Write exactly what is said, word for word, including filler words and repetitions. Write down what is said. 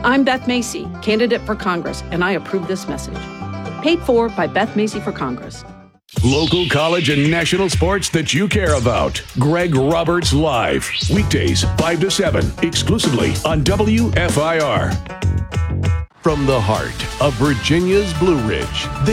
I'm Beth Macy, candidate for Congress, and I approve this message. Paid for by Beth Macy for Congress. Local, college, and national sports that you care about. Greg Roberts Live. Weekdays, five to seven, exclusively on W F I R. From the heart of Virginia's Blue Ridge,